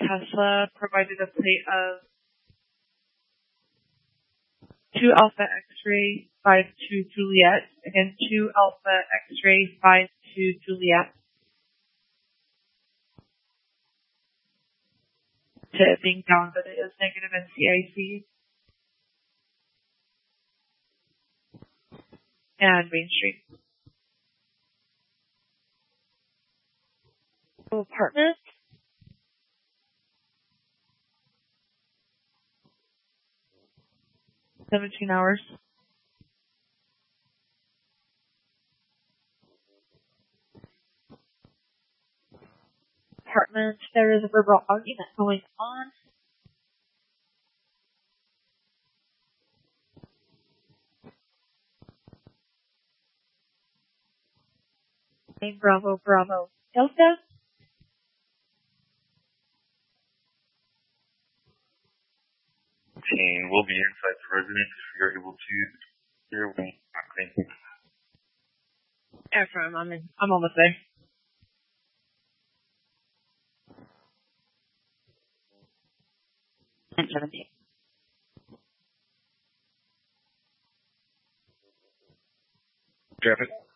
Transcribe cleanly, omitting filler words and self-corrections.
Tesla provided a plate of 2 Alpha X-ray 52 Juliet and 2 Alpha X-ray 52 Juliet. To it being down, but it is negative NCIC. And Main Street. Apartment. $17 hours. Apartment. There is a verbal argument going on. Bravo, Bravo. Delta. Team will be inside the residence if you're able to hear me. Thank you. Affirm, I'm almost there. And 17. Traffic.